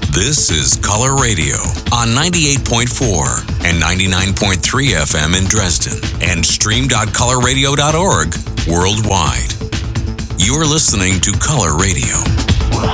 This is Color Radio on 98.4 and 99.3 FM in Dresden and stream.colorradio.org worldwide. You're listening to Color Radio.